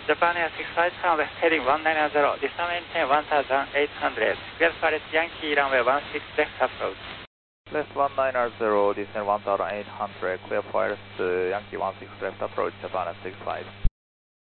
Japan Air 65 runway heading 190, descent maintain 1800, clear for Yankee runway 16 left approach. Left 190, descend 1800, clear for Yankee 16 left approach, Japan Air 65.